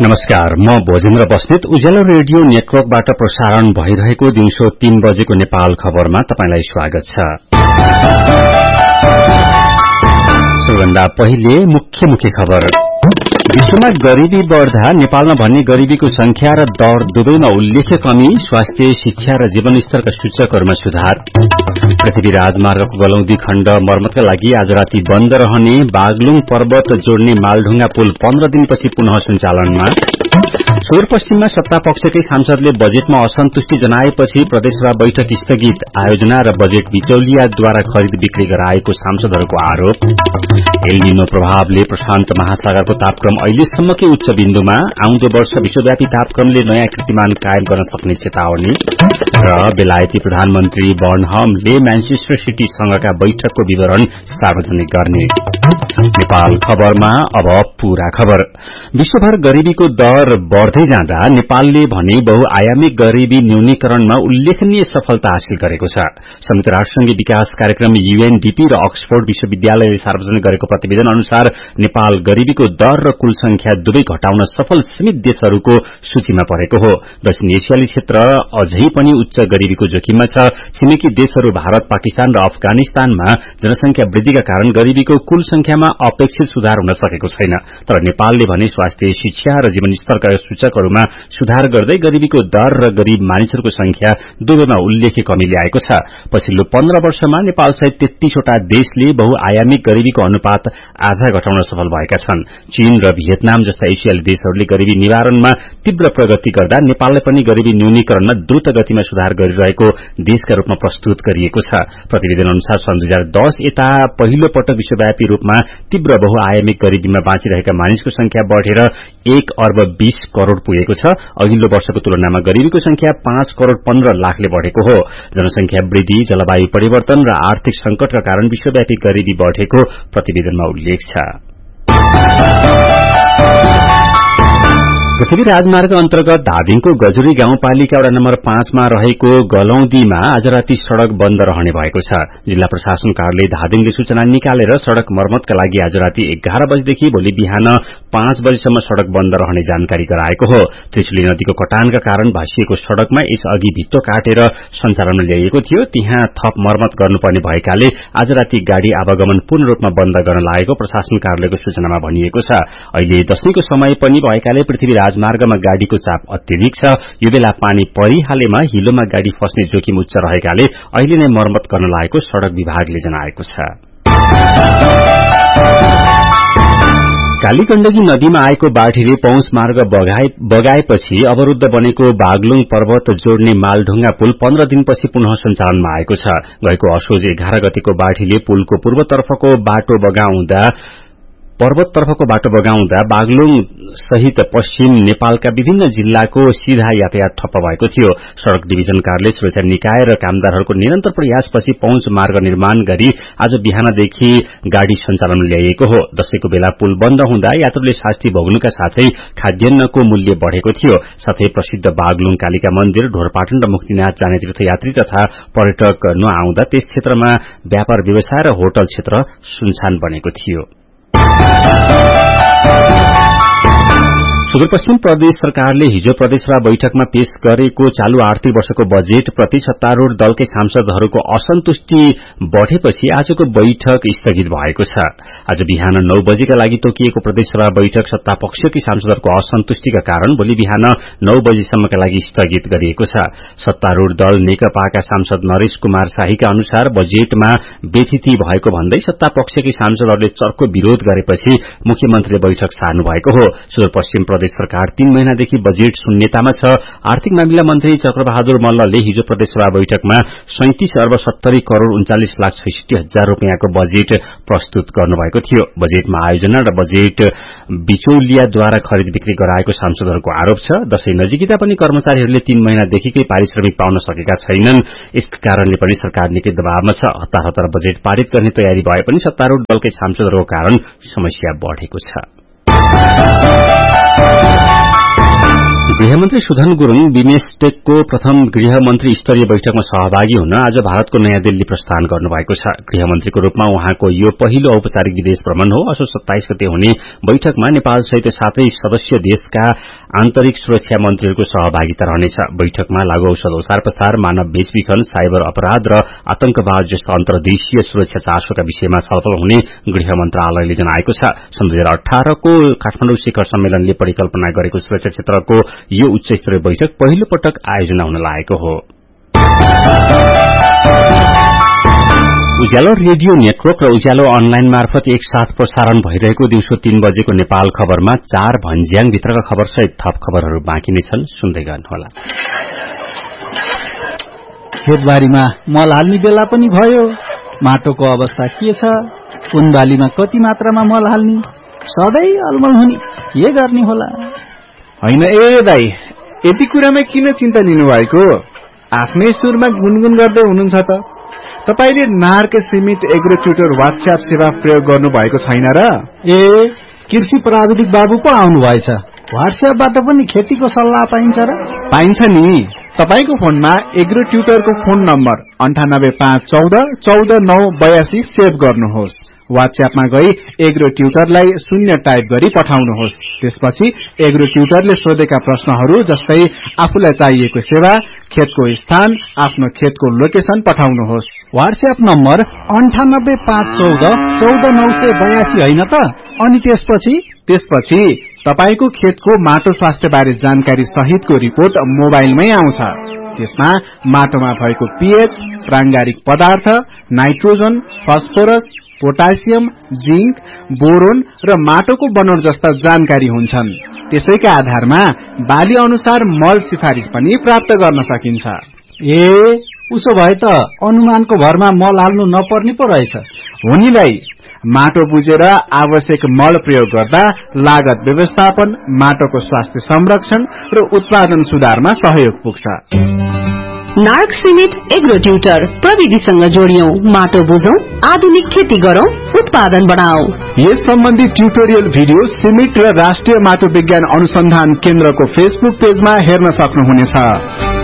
नमस्कार, म भोजेन्द्र बस्नेत। उज्यालो रेडियो नेटवर्कबाट प्रसारण भइरहेको दिउँसो 3 बजेको नेपाल खबरमा तपाईंलाई स्वागत छ। सबैभन्दा पहिले मुख्य खबर। विश्वमा गरीबी बढ़दा नेपालमा भन्ने गरीबीको संख्या र दर दुवैमा उल्लेख्य कमी, स्वास्थ्य, शिक्षा र जीवनस्तरका सूचकहरूमा सुधार। पृथ्वी राजमार्गको गलौदी खण्ड मर्मतका लागि आज राति बन्द रहने, बागलुङ पर्वत जोड्ने मालढुङ्गा पुल 15 दिनपछि पुनः सञ्चालनमा। सुदूरपश्चिममा सत्तापक्षकै सांसदले बजेटमा असन्तुष्टि जनाएपछि प्रदेशसभा बैठक स्थगित, आयोजना र बजेट बिचौलियाद्वारा खरिद बिक्री गराएको सांसदहरूको आरोप। एल निनो प्रभावले प्रशान्त महासागरको तापक्रम अहिलेसम्मकै उच्च बिन्दुमा, आउँदो वर्ष विश्वव्यापी तापक्रमले नयाँ कीर्तिमान कायम गर्न सक्ने चेतावनी। र बेलायती प्रधानमन्त्री बर्नहमले म्यानचेस्टर सिटी संघका बैठकको विवरण सार्वजनिक गर्ने। नेपाल खबरमा अब पूरा खबर। विश्वभर गरीबीको दर बढ़दै जाँदा नेपालले भने बहुआयामिक गरीबी न्यूनीकरणमा उल्लेखनीय सफलता हासिल गरेको छ। संयुक्त राष्ट्रसंघीय विकास कार्यक्रम यूएनडीपी र अक्सफोर्ड विश्वविद्यालयले सार्वजनिक गरेको प्रतिवेदन अनुसार नेपाल गरीबीको दर र कुल संख्या दुवै घटाउन सफल सीमित देशहरूको सूचीमा परेको हो। दक्षिण एशियाली क्षेत्र अझै पनि उच्च गरीबीको जोखिममा छ। छिमेकी देशहरू भारत, पाकिस्तान र अफगानिस्तानमा जनसंख्या वृद्धिका कारण गरीबीको कुल संख्यामा अपेक्षित सुधार हुन सकेको छैन। तर नेपालले भने स्वास्थ्य, शिक्षा र जीवनस्तरका सूचकहरूमा सुधार गर्दै गरीबीको दर र गरीब मानिसहरूको संख्या दुवैमा उल्लेख्य कमी ल्याएको छ। पछिल्लो 15 वर्षमा नेपाल सहित 33 वटा देशले बहुआयामिक गरीबीको अनुपात आधा घटाउन सफल भएका छन्। चीन र भियतनाम जस्ता एशियाली देशहरूले गरीबी निवारणमा तीव्र प्रगति गर्दा नेपाललाई पनि गरीबी न्यूनीकरणमा द्रुत गतिमा सुधार गरिरहेको देशका रूपमा प्रस्तुत गरिएको छ। प्रतिवेदन अनुसार सन् 2010 यता पहिलो पटक विश्वव्यापी रूपमा तीव्र बहुआयामिक गरीबीमा बाँचिरहेका मानिसको संख्या बढ़ेर 1 अर्ब 20 करोड़ पुगेको छ। अघिल्लो वर्षको तुलनामा गरीबीको संख्या 5 करोड़ 15 लाखले बढ़ेको हो। जनसंख्या वृद्धि, जलवायु परिवर्तन र आर्थिक संकटका कारण विश्वव्यापी गरीबी बढ़ेको प्रतिवेदनमा उल्लेख छ। पृथ्वी राजमार्ग अन्तर्गत धादिङको गजुरी गाउँपालिका वडा नम्बर 5 मा रहेको गलौदीमा आज राति सड़क बन्द रहने भएको छ। जिल्ला प्रशासन कार्यालय धादिङले सूचना निकालेर सड़क मर्मतका लागि आज राति 11 बजेदेखि भोलि बिहान 5 बजेसम्म सड़क बन्द रहने जानकारी गराएको हो। त्रिशुली नदीको कटानका कारण भासिएको सड़कमा यसअघि भित्तो काटेर सञ्चालनमा ल्याइएको थियो। त्यहाँ थप मर्मत गर्नुपर्ने भएकाले आज राति गाड़ी आवागमन पूर्ण रूपमा बन्द गर्न लागेको प्रशासन कार्यालयको सूचनामा भनिएको छ। अहिले दशैंको समय पनि भएकाले पृथ्वी राजमार्गमा गाड़ीको चाप अत्यधिक छ। यो बेला पानी परिहालेमा हिलोमा गाड़ी फस्ने जोखिम उच्च रहेकाले अहिले नै मर्मत गर्न लागेको सड़क विभागले जनाएको छ। कालीगण्डकी नदीमा आएको बाढ़ीले पहुँच मार्ग बगाएपछि अवरूद्ध बनेको बागलुङ पर्वत जोड्ने मालढुङ्गा पुल 15 दिनपछि पुनः सञ्चालनमा आएको छ। गएको असोज 11 गतेको बाढ़ीले पुलको पूर्वतर्फको बाटो बगाउँदा बागलुङ सहित पश्चिम नेपालका विभिन्न जिल्लाको सीधा यातायात ठप्प भएको थियो। सड़क डिभिजन कार्यालय, सुरक्षा निकाय र कामदारहरूको निरन्तर प्रयासपछि पहुँच मार्ग निर्माण गरी आज बिहानदेखि गाड़ी सञ्चालनमा ल्याइएको हो। दशैंको बेला पुल बन्द हुँदा यात्रुले शास्ति भोग्नुका साथै खाद्यान्नको मूल्य बढ़ेको थियो। साथै प्रसिद्ध बागलुङ कालिका मन्दिर, ढोरपाटन र मुक्तिनाथ जाने तीर्थयात्री तथा पर्यटक नआउँदा त्यस क्षेत्रमा व्यापार व्यवसाय र होटल क्षेत्र सुनसान बनेको थियो। सुदूरपश्चिम प्रदेश सरकारले हिजो प्रदेशसभा बैठकमा पेश गरेको चालू आर्थिक वर्षको बजेट प्रति सत्तारूढ़ दलकै सांसदहरूको असन्तुष्टि बढ़ेपछि आजको बैठक स्थगित भएको छ। आज बिहान 9 बजेका लागि तोकिएको प्रदेशसभा बैठक सत्तापक्षकी सांसदहरूको असन्तुष्टिका कारण भोलि बिहान 9 बजेसम्मका लागि स्थगित गरिएको छ। सत्तारूढ़ दल नेकपाका सांसद नरेश कुमार शाहीका अनुसार बजेटमा बेथिति भएको भन्दै सत्तापक्षकी सांसदहरूले चर्को विरोध गरेपछि मुख्यमन्त्रीले बैठक सार्नु भएको हो। सुदूरपश्चिम प्रदेश सरकार 3 महिनादेखि बजेट शून्यतामा छ। आर्थिक मामिला मन्त्री चक्रबहादुर मल्लले हिजो प्रदेशसभा बैठकमा 37 अर्ब 70 करोड़ 39 लाख 66 हजार रूपियाँको बजेट प्रस्तुत गर्नुभएको थियो। बजेटमा आयोजना र बजेट बिचौलियाद्वारा खरिद बिक्री गराएको सांसदहरूको आरोप छ। दशैं नजिकिँदा पनि कर्मचारीहरूले 3 महिनादेखिकै पारिश्रमिक पाउन सकेका छैनन्। यस कारणले पनि सरकार निकै दबावमा छ। हतार बजेट पारित गर्ने तयारी भए पनि सत्तारूढ़ दलकै सांसदहरूको कारण समस्या बढ़ेको छ। गृह गृहमन्त्री सुधन गुरूङ बिमेस्टेकको प्रथम गृहमन्त्री स्तरीय बैठकमा सहभागी हुन आज भारतको नयाँ दिल्ली प्रस्थान गर्नुभएको छ। गृहमन्त्रीको रूपमा उहाँको यो पहिलो औपचारिक विदेश भ्रमण हो। असोज 27 गते हुने बैठकमा नेपाल सहित 7 सदस्य देशका आन्तरिक सुरक्षा मन्त्रीहरूको सहभागिता रहनेछ। बैठकमा लागू औषध ओसार पसार, मानव बेचबिखन, साइबर अपराध र आतंकवाद जस्ता अन्तर्देशीय सुरक्षा चासोका विषयमा छलफल हुने गृह मन्त्रालयले जनाएको छ। सन् 2018 को काठमाडौँ शिखर सम्मेलनले परिकल्पना गरेको सुरक्षा क्षेत्रको यो उच्च स्तरीय बैठक पहिलो पटक आयोजना हुन लागेको हो। उज्यालो रेडियो नेटवर्क र उज्यालो अनलाइन मार्फत एकसाथ प्रसारण भइरहेको दिउँसो 3 बजेको नेपाल खबरमा 4 भन्ज्याङ भित्रका खबर सहित थप खबरहरू बाँकी नै छन्, सुन्दै गर्नुहोला। खेतबारीमा मल हाल्ने बेला पनि भयो, माटोको अवस्था के छ, कुन बालीमा कति मात्रामा मल हाल्ने, सधैँ अलमल हुने, के गर्ने होला? हैन ए दाइ, यति कुरामा किन चिन्ता लिनुभएको? आफ्नै सुरमा गुनगुन गर्दै हुनुहुन्छ त। तपाईले नार्के सीमित एग्रो ट्युटर व्हाट्सएप सेवा प्रयोग गर्नु भएको छैन र? ए, कृषि प्राविधिक बाबु पो आउनु भएछ। व्हाट्सएपबाट पनि खेतीको सल्लाह पाइन्छ र? पाइन्छ नि। तपाईको फोनमा एग्रो ट्युटरको फोन नम्बर 9851414982 सेभ गर्नुहोस्। व्हाट्सएपमा गई एग्रो ट्युटरलाई 0 टाइप गरी पठाउनुहोस्। त्यसपछि एग्रो ट्युटरले सोधेका प्रश्नहरू जस्तै आफूलाई चाहिएको सेवा, खेतको स्थान, आफ्नो खेतको लोकेसन पठाउनुहोस्। व्हाट्सएप नम्बर 9851414982 हैन त? अनि त्यसपछि तपाईको खेतको माटो स्वास्थ्य बारे जानकारी सहितको रिपोर्ट मोबाइलमै आउँछ। त्यसमा माटोमा भएको पीएच, प्रांगारिक पदार्थ, nitrogen, phosphorus, potassium, zinc, boron र माटोको बनोट जस्ता जानकारी हुन्छन्। त्यसैका आधारमा बाली अनुसार मल सिफारिस पनि प्राप्त गर्न सकिन्छ। ए, उसो भए त अनुमानको भरमा मल हाल्नु नपर्ने पो रहेछ। हो नि दाइ, माटो बुझेर आवश्यक मल प्रयोग गर्दा लागत व्यवस्थापन, माटोको स्वास्थ्य संरक्षण र उत्पादन सुधारमा सहयोग पुग्छ। नार्क सिमेन्ट एग्रो ट्युटर, प्रविधिसँग जोडियौं, माटो बुझौं, आधुनिक खेती गरौं, उत्पादन बढाऊ। यस सम्बन्धी ट्युटोरियल भिडियो सिमेन्ट र राष्ट्रिय माटो विज्ञान अनुसन्धान केन्द्रको फेसबुक पेजमा हेर्न सक्नुहुनेछ।